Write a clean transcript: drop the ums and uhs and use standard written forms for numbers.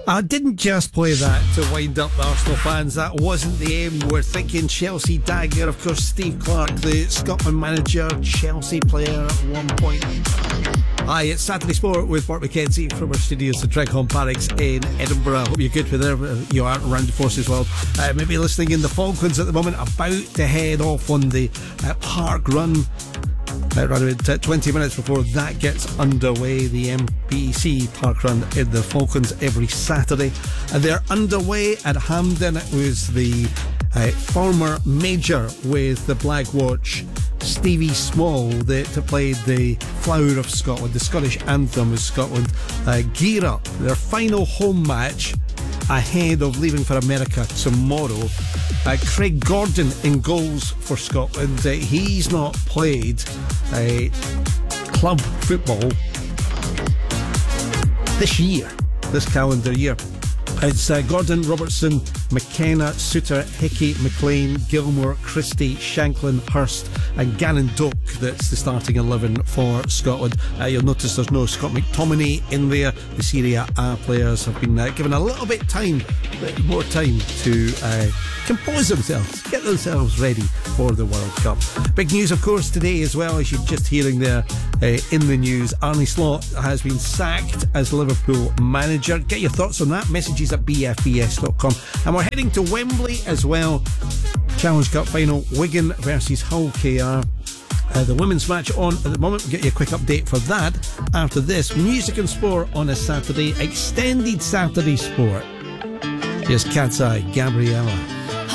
I didn't just play that to wind up the Arsenal fans. That wasn't the aim. We're thinking Chelsea dagger. Of course, Steve Clarke, the Scotland manager, Chelsea player at one point. Hi, it's Saturday Sport with Bart McKenzie from our studios at Dreghorn Barracks in Edinburgh. I hope you're good wherever you are around the Forces world. Maybe listening in the Falklands at the moment, about to head off on the park run. Around about 20 minutes before that gets underway, the MBC park run in the Falklands every Saturday. And they're underway at Hampden. It was the former major with the Black Watch, Stevie Small, that played the Flower of Scotland, the Scottish anthem of Scotland, gear up their final home match ahead of leaving for America tomorrow. Craig Gordon in goals for Scotland. He's not played club football this calendar year. It's Gordon, Robertson, McKenna, Suter, Hickey, McLean, Gilmore, Christie, Shanklin, Hurst and Gannon Doak. That's the starting 11 for Scotland. You'll notice there's no Scott McTominay in there. The Serie A players have been given a little bit more time to compose themselves, get themselves ready for the World Cup. Big news, of course, today as well, as you're just hearing there in the news. Arne Slot has been sacked as Liverpool manager. Get your thoughts on that. Messages at bfbs.com. And we're heading to Wembley as well. Challenge Cup final, Wigan versus Hull KR. The women's match on at the moment. We'll get you a quick update for that after this. Music and sport on a Saturday, extended Saturday sport. Here's Cat's Eye, Gabriella.